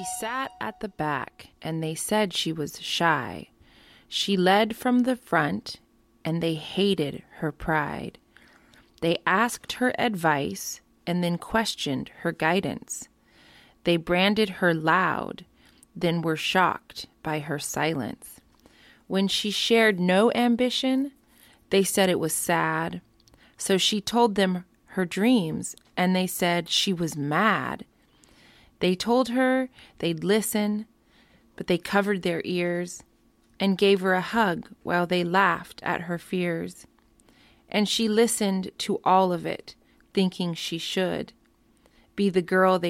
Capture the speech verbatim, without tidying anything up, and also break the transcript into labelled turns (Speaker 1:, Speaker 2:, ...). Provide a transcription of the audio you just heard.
Speaker 1: She sat at the back, and they said she was shy. She led from the front, and they hated her pride. They asked her advice, and then questioned her guidance. They branded her loud, then were shocked by her silence. When she shared no ambition, they said it was sad. So she told them her dreams, and they said she was mad. They told her they'd listen, but they covered their ears and gave her a hug while they laughed at her fears. And she listened to all of it, thinking she should be the girl they